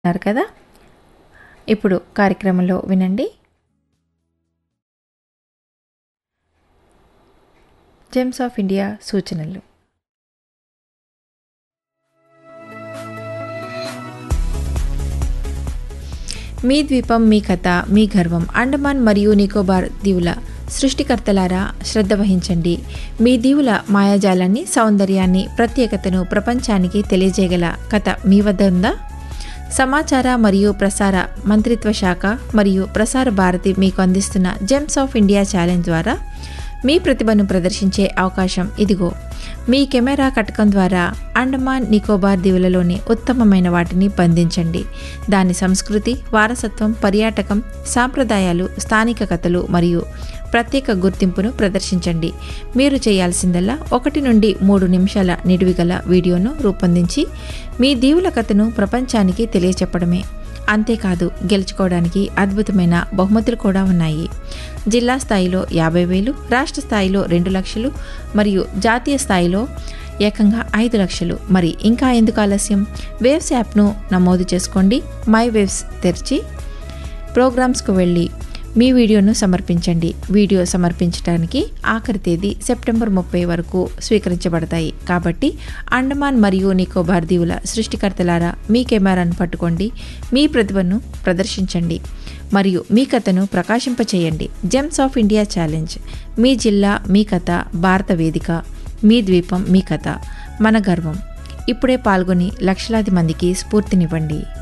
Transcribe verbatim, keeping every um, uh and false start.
అన్నారు కదా. ఇప్పుడు కార్యక్రమంలో వినండి జెమ్స్ ఆఫ్ ఇండియా సూచనలు. మీ ద్వీపం మీ కథ మీ గర్వం. అండమాన్ మరియు నికోబార్ దీవుల సృష్టికర్తలారా శ్రద్ధ వహించండి. మీ దీవుల మాయాజాలాన్ని, సౌందర్యాన్ని, ప్రత్యేకతను ప్రపంచానికి తెలియజేయగల కథ మీ వద్ద ఉందా? సమాచార మరియు ప్రసార మంత్రిత్వ శాఖ మరియు ప్రసార భారతి మీకు అందిస్తున్న జెమ్స్ ఆఫ్ ఇండియా ఛాలెంజ్ ద్వారా మీ ప్రతిభను ప్రదర్శించే అవకాశం ఇదిగో. మీ కెమెరా కటకం ద్వారా అండమాన్ నికోబార్ దీవులలోని ఉత్తమమైన వాటిని బంధించండి. దాని సంస్కృతి, వారసత్వం, పర్యాటకం, సాంప్రదాయాలు, స్థానిక కథలు మరియు ప్రత్యేక గుర్తింపును ప్రదర్శించండి. మీరు చేయాల్సిందల్లా ఒకటి నుండి మూడు నిమిషాల నిడివిగల వీడియోను రూపొందించి మీ దీవుల కథను ప్రపంచానికి తెలియచెప్పడమే. అంతేకాదు, గెలుచుకోవడానికి అద్భుతమైన బహుమతులు కూడా ఉన్నాయి. జిల్లా స్థాయిలో యాభై వేలు, రాష్ట్ర స్థాయిలో రెండు లక్షలు మరియు జాతీయ స్థాయిలో ఏకంగా ఐదు లక్షలు. మరి ఇంకా ఎందుకు ఆలస్యం? వేవ్స్ యాప్ను నమోదు చేసుకోండి. మై వేవ్స్ తెరిచి ప్రోగ్రామ్స్కు వెళ్ళి మీ వీడియోను సమర్పించండి. వీడియో సమర్పించడానికి ఆఖరి తేదీ సెప్టెంబర్ ముప్పై వరకు స్వీకరించబడతాయి. కాబట్టి అండమాన్ మరియు నికోబార్ దీవుల సృష్టికర్తలారా మీ కెమెరాను పట్టుకోండి, మీ ప్రతిభను ప్రదర్శించండి మరియు మీ కథను ప్రకాశింపచేయండి. Gems of India challenge. మీ జిల్లా మీ కథ, భారత వేదిక. మీ ద్వీపం మీ కథ, మన గర్వం. ఇప్పుడే పాల్గొని లక్షలాది మందికి స్ఫూర్తినివ్వండి.